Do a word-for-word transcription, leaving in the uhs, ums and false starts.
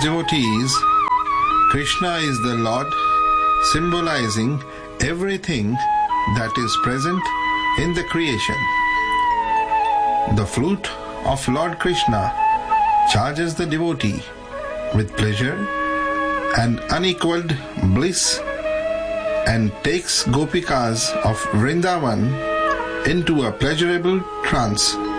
devotees, Krishna is the Lord, symbolizing everything that is present in the creation. The flute of Lord Krishna charges the devotee with pleasure and unequaled bliss and takes Gopikas of Vrindavan into a pleasurable trance.